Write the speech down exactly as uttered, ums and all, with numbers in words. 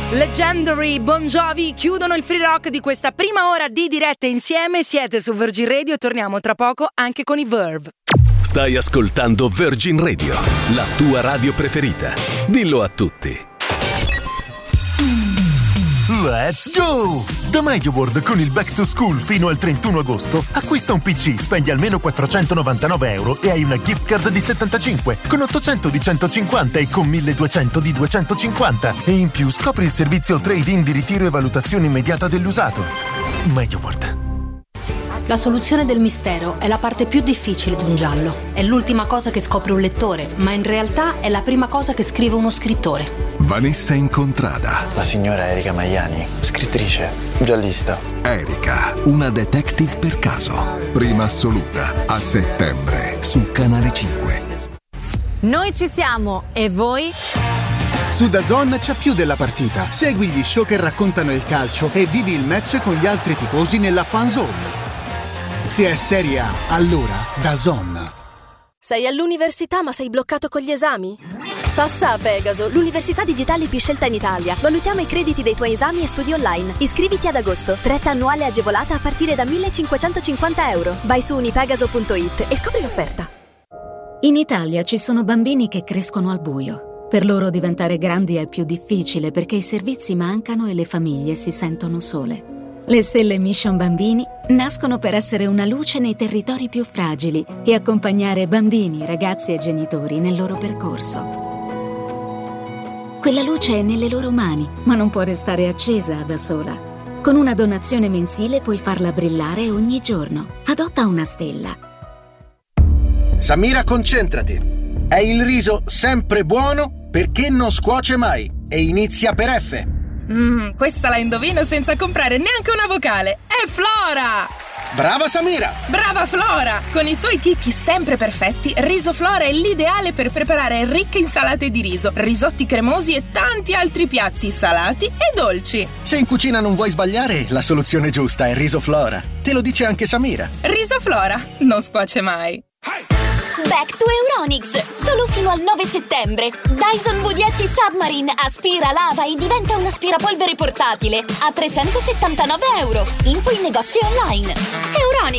Legendary Bon Jovi chiudono il free rock di questa prima ora di dirette insieme. Siete su Virgin Radio e torniamo tra poco anche con i Verve. Stai ascoltando Virgin Radio, la tua radio preferita. Dillo a tutti. Let's go! Da MediaWorld con il Back to School fino al trentuno agosto acquista un P C, spendi almeno quattrocentonovantanove euro e hai una gift card di settantacinque, con ottocento di centocinquanta e con milleduecento di duecentocinquanta. E in più scopri il servizio trade-in di ritiro e valutazione immediata dell'usato. MediaWorld. La soluzione del mistero è la parte più difficile di un giallo. È l'ultima cosa che scopre un lettore, ma in realtà è la prima cosa che scrive uno scrittore. Vanessa Incontrada. La signora Erika Maiani, scrittrice, giallista. Erika, una detective per caso. Prima assoluta, a settembre, su Canale cinque. Noi ci siamo, e voi? Su DAZN c'è più della partita. Segui gli show che raccontano il calcio e vivi il match con gli altri tifosi nella fan zone. Se è Serie A, allora DAZN. Sei all'università ma sei bloccato con gli esami? Passa a Pegaso, l'università digitale più scelta in Italia. Valutiamo i crediti dei tuoi esami e studi online. Iscriviti ad agosto. Retta annuale agevolata a partire da millecinquecentocinquanta euro. Vai su unipegaso punto it e scopri l'offerta. In Italia ci sono bambini che crescono al buio. Per loro diventare grandi è più difficile perché i servizi mancano e le famiglie si sentono sole. Le Stelle Mission Bambini nascono per essere una luce nei territori più fragili e accompagnare bambini, ragazzi e genitori nel loro percorso. Quella luce è nelle loro mani, ma non può restare accesa da sola. Con una donazione mensile puoi farla brillare ogni giorno. Adotta una stella. Samira, concentrati. È il riso sempre buono perché non scuoce mai e inizia per F. Mmm, questa la indovino senza comprare neanche una vocale. È Flora! Brava Samira! Brava Flora! Con i suoi chicchi sempre perfetti, Riso Flora è l'ideale per preparare ricche insalate di riso, risotti cremosi e tanti altri piatti salati e dolci. Se in cucina non vuoi sbagliare, la soluzione giusta è Riso Flora. Te lo dice anche Samira. Riso Flora non scuoce mai. Back to Euronics, solo fino al nove settembre. Dyson V dieci Submarine aspira, lava e diventa un aspirapolvere portatile a trecentosettantanove euro. Info in negozio online. Euronics.